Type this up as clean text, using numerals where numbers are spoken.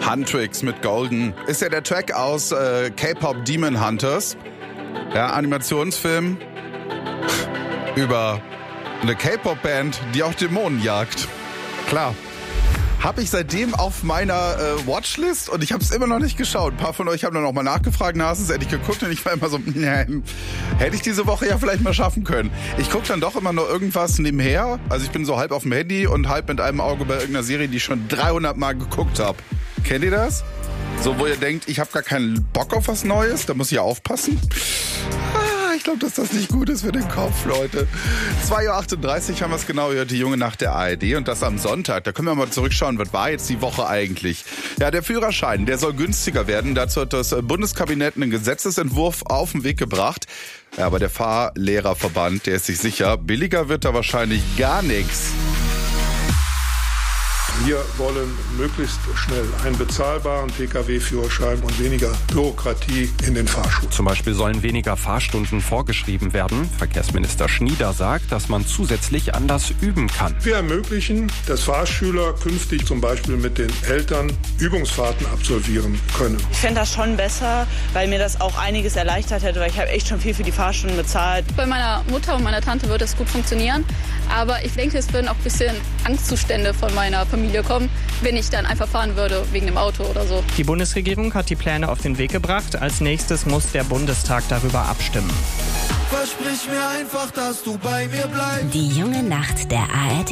Huntrix mit Golden. Ist ja der Track aus K-Pop Demon Hunters. Ja, Animationsfilm über eine K-Pop-Band, die auch Dämonen jagt. Klar. Habe ich seitdem auf meiner Watchlist und ich habe es immer noch nicht geschaut. Ein paar von euch haben dann auch mal nachgefragt, hast du es endlich geguckt? Und ich war immer so, hätte ich diese Woche ja vielleicht mal schaffen können. Ich gucke dann doch immer nur irgendwas nebenher. Also ich bin so halb auf dem Handy und halb mit einem Auge bei irgendeiner Serie, die ich schon 300 Mal geguckt habe. Kennt ihr das? So, wo ihr denkt, ich habe gar keinen Bock auf was Neues, da muss ich ja aufpassen. Ich glaube, dass das nicht gut ist für den Kopf, Leute. 2.38 Uhr haben wir es genau gehört, die junge Nacht der ARD und das am Sonntag. Da können wir mal zurückschauen, was war jetzt die Woche eigentlich? Ja, der Führerschein, der soll günstiger werden. Dazu hat das Bundeskabinett einen Gesetzesentwurf auf den Weg gebracht. Ja, aber der Fahrlehrerverband, der ist sich sicher, billiger wird da wahrscheinlich gar nichts. Wir wollen möglichst schnell einen bezahlbaren Pkw-Führerschein und weniger Bürokratie in den Fahrschulen. Zum Beispiel sollen weniger Fahrstunden vorgeschrieben werden. Verkehrsminister Schnieder sagt, dass man zusätzlich anders üben kann. Wir ermöglichen, dass Fahrschüler künftig zum Beispiel mit den Eltern Übungsfahrten absolvieren können. Ich fände das schon besser, weil mir das auch einiges erleichtert hätte, weil ich habe echt schon viel für die Fahrstunden bezahlt. Bei meiner Mutter und meiner Tante wird es gut funktionieren, aber ich denke, es würden auch ein bisschen Angstzustände von meiner Familie kommen, wenn ich dann einfach fahren würde wegen dem Auto oder so. Die Bundesregierung hat die Pläne auf den Weg gebracht. Als nächstes muss der Bundestag darüber abstimmen. Versprich mir einfach, dass du bei mir bleibst. Die junge Nacht der ARD.